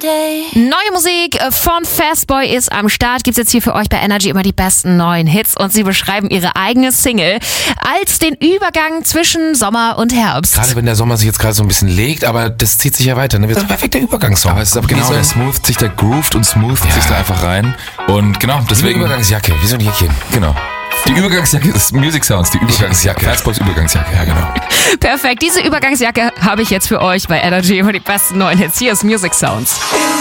Neue Musik von Fastboy ist am Start. Gibt's jetzt hier für euch bei Energy immer die besten neuen Hits und sie beschreiben ihre eigene Single als den Übergang zwischen Sommer und Herbst. Gerade wenn der Sommer sich jetzt gerade so ein bisschen legt, aber das zieht sich ja weiter. Ne? Das ist ein perfekter Übergangssong. Aber es ist aber genau, der smootht sich, der groovt und smootht sich da einfach rein. Und genau, deswegen... Die Übergangsjacke, wie so ein Jäckchen. Genau. Die Übergangsjacke ist Music Sounds, die Übergangsjacke. Fastboys Übergangsjacke, ja genau. Perfekt, diese Übergangsjacke habe ich jetzt für euch bei Energy über die besten neuen Hits. Hier ist Music Sounds.